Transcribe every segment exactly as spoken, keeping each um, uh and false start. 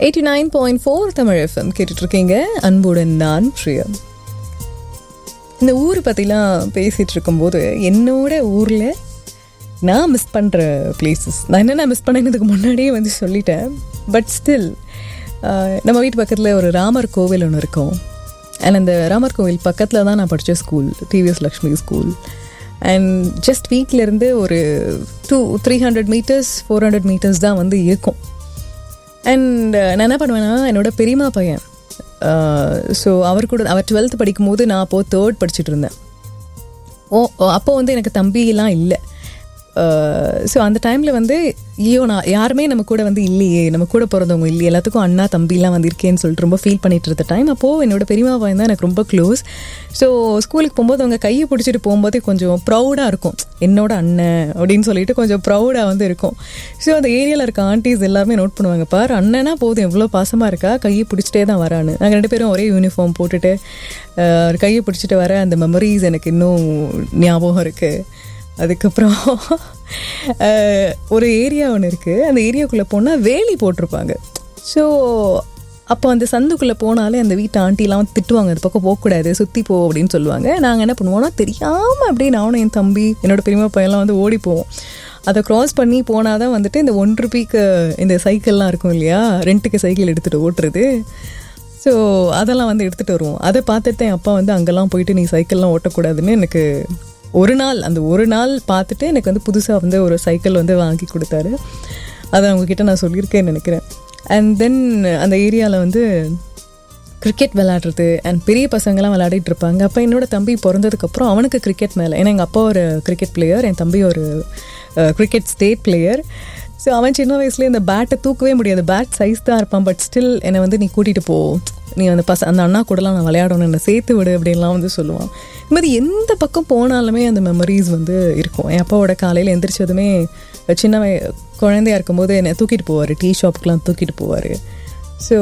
Eighty nine point four Tamil FM கேட்டுட்ருக்கீங்க. அன்புடன் நான் பிரியா. இந்த ஊர் பற்றிலாம் பேசிகிட்டு இருக்கும்போது என்னோட ஊரில் நான் மிஸ் பண்ணுற பிளேசஸ், நான் என்னென்ன மிஸ் பண்ணதுக்கு முன்னாடியே வந்து சொல்லிட்டேன். பட் ஸ்டில் நம்ம வீட்டு பக்கத்தில் ஒரு ராமர் கோவில் ஒன்று இருக்கும். அண்ட் அந்த ராமர் கோவில் பக்கத்தில் தான் நான் படித்த school TVS Lakshmi school. And just வீட்டிலேருந்து ஒரு two three hundred metres four hundred metres தான் வந்து இருக்கும். அண்ட் நான் என்ன பண்ணுவேன்னா, என்னோடய பெரியம்மா பையன், ஸோ அவர் கூட அவர் டுவெல்த்து படிக்கும் போது நான் அப்போது தேர்ட் படிச்சுட்டு இருந்தேன். ஓ அப்போது வந்து எனக்கு தம்பியெல்லாம் இல்லை. ஸோ அந்த டைமில் வந்து ஐயோ நான் யாருமே நம்ம கூட வந்து இல்லையே, நம்ம கூட பிறந்தவங்க இல்லையே, எல்லாத்துக்கும் அண்ணா தம்பிலாம் வந்து இருக்கேன்னு சொல்லிட்டு ரொம்ப ஃபீல் பண்ணிட்டு இருந்த டைம். அப்போது என்னோட பெரியம்மா பையன் தான் எனக்கு ரொம்ப க்ளோஸ். ஸோ ஸ்கூலுக்கு போகும்போது அவங்க கையை பிடிச்சிட்டு போகும்போது கொஞ்சம் ப்ரௌடாக இருக்கும், என்னோட அண்ணன் அப்படின்னு சொல்லிட்டு கொஞ்சம் ப்ரௌடாக வந்து இருக்கும். ஸோ அந்த ஏரியாவில் இருக்க ஆண்டிஸ் எல்லாருமே நோட் பண்ணுவாங்க, பார் அண்ணனா போதும் எவ்வளோ பாசமாக இருக்கா, கையை பிடிச்சிட்டே தான் வரான்னு. நாங்கள் ரெண்டு பேரும் ஒரே யூனிஃபார்ம் போட்டுட்டு கையை பிடிச்சிட்டு வர அந்த மெமரிஸ் எனக்கு இன்னும் ஞாபகம் இருக்குது. அதுக்கப்புறம் ஒரு ஏரியா ஒன்று இருக்குது, அந்த ஏரியாவுக்குள்ளே போனால் வேலி போட்டிருப்பாங்க. ஸோ அப்போ அந்த சந்துக்குள்ளே போனாலே அந்த வீட்டு ஆண்டிலாம் வந்து திட்டுவாங்க, அந்த பக்கம் போகக்கூடாது, சுற்றி போ அப்படின்னு சொல்லுவாங்க. நாங்கள் என்ன பண்ணுவோம்னா தெரியாமல் அப்படியே நானும் என் தம்பி என்னோடய பெரியம்மா பையன்லாம் வந்து ஓடி போவோம். அதை க்ராஸ் பண்ணி போனால் தான் வந்துட்டு இந்த ஒன் ருபிக்கு இந்த சைக்கிள்லாம் இருக்கும் இல்லையா, ரெண்ட்டுக்கு சைக்கிள் எடுத்துகிட்டு ஓட்டுறது. ஸோ அதெல்லாம் வந்து எடுத்துகிட்டு வருவோம். அதை பார்த்துட்டு என் அப்பா வந்து அங்கெல்லாம் போயிட்டு நீ சைக்கிள்லாம் ஓட்டக்கூடாதுன்னு எனக்கு ஒரு நாள் அந்த ஒரு நாள் பார்த்துட்டு எனக்கு வந்து புதுசாக வந்து ஒரு சைக்கிள் வந்து வாங்கி கொடுத்தாரு. அதை அவங்கக்கிட்ட நான் சொல்லியிருக்கேன்னு நினைக்கிறேன். அண்ட் தென் அந்த ஏரியாவில் வந்து கிரிக்கெட் விளையாடுறது அண்ட் பெரிய பசங்கள்லாம் விளையாடிட்டு இருப்பாங்க. அப்போ என்னோடய தம்பி பிறந்ததுக்கப்புறம் அவனுக்கு கிரிக்கெட் மேலே, ஏன்னா எங்கள் அப்பா ஒரு கிரிக்கெட் பிளேயர், என் தம்பி ஒரு கிரிக்கெட் ஸ்டேட் பிளேயர். ஸோ அவன் சின்ன வயசுலேயே இந்த பேட்டை தூக்கவே முடியாது, பேட் சைஸ் தான் இருப்பான். பட் ஸ்டில் என்னை வந்து நீ கூட்டிகிட்டு போ, நீ அந்த பச அந்த அண்ணா கூடலாம் நான் விளையாடணும், என்னை சேர்த்து விடு அப்படின்லாம் வந்து சொல்லுவான். இது மாதிரி எந்த பக்கம் போனாலுமே அந்த மெமரிஸ் வந்து இருக்கும். என் அப்பாவோட காலையில் எந்திரிச்சதுமே சின்ன வய குழந்தையா இருக்கும்போது என்னை தூக்கிட்டு போவார், டீ ஷாப்புக்கெலாம் தூக்கிட்டு போவார். ஸோ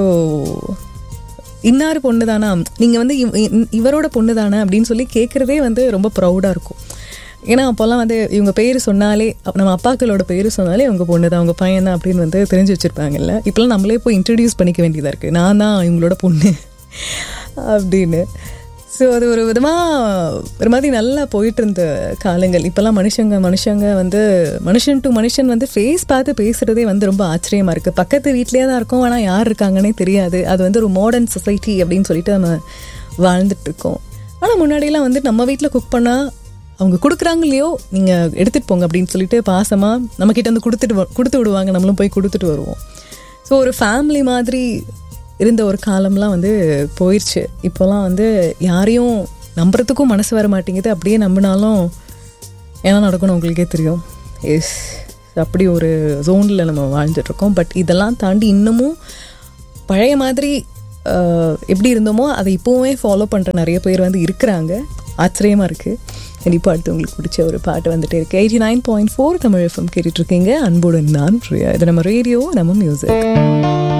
இன்னார் பொண்ணு தானா, நீங்கள் வந்து இவரோட பொண்ணு தானே அப்படின்னு சொல்லி கேட்குறதே வந்து ரொம்ப ப்ரௌடாக இருக்கும். ஏன்னா அப்போல்லாம் வந்து இவங்க பேர் சொன்னாலே, நம்ம அப்பாக்களோட பேர் சொன்னாலே அவங்க பொண்ணு தான், அவங்க பையன் தான் அப்படின்னு வந்து தெரிஞ்சு வச்சுருப்பாங்கல்ல. இப்போலாம் நம்மளே போய் இன்ட்ரடியூஸ் பண்ணிக்க வேண்டியதாக இருக்குது, நான் தான் இவங்களோட பொண்ணு அப்படின்னு. ஸோ அது ஒரு விதமாக ஒரு மாதிரி நல்லா போயிட்டு இருந்த காலங்கள். இப்போல்லாம் மனுஷங்க மனுஷங்க வந்து மனுஷன் டு மனுஷன் வந்து ஃபேஸ் பார்த்து பேசுகிறதே வந்து ரொம்ப ஆச்சரியமாக இருக்குது. பக்கத்து வீட்லேயே தான் இருக்கோம், ஆனால் யார் இருக்காங்கன்னே தெரியாது. அது வந்து ஒரு மாடர்ன் சொசைட்டி அப்படின்னு சொல்லிட்டு நம்ம வாழ்ந்துட்டுருக்கோம். ஆனால் முன்னாடியெல்லாம் வந்து நம்ம வீட்டில் குக் பண்ணால் அவங்க கொடுக்குறாங்க இல்லையோ நீங்கள் எடுத்துகிட்டு போங்க அப்படின்னு சொல்லிட்டு பாசமாக நம்மக்கிட்ட வந்து கொடுத்துட்டு கொடுத்து விடுவாங்க, நம்மளும் போய் கொடுத்துட்டு வருவோம். ஸோ ஒரு ஃபேமிலி மாதிரி இருந்த ஒரு காலம்லாம் வந்து போயிடுச்சு. இப்போலாம் வந்து யாரையும் நம்புறதுக்கும் மனசு வர மாட்டேங்குது. அப்படியே நம்பினாலும் என்ன நடக்கணும் உங்களுக்கே தெரியும். எஸ், அப்படி ஒரு ஜோனில் நம்ம வாழ்ந்துட்டுருக்கோம். பட் இதெல்லாம் தாண்டி இன்னமும் பழைய மாதிரி எப்படி இருந்தோமோ அதை இப்போவே ஃபாலோ பண்ணுற நிறைய பேர் வந்து இருக்கிறாங்க. ஆச்சரியமாக இருக்குது. கண்டிப்பாக அடுத்து உங்களுக்கு பிடிச்ச ஒரு பாட்டு வந்துட்டு இருக்குது. Eighty nine point four Tamil FM கேட்டுட்ருக்கீங்க. அன்புடன் நான் பிரியா. இது நம்ம ரேடியோ, நம்ம மியூசிக்.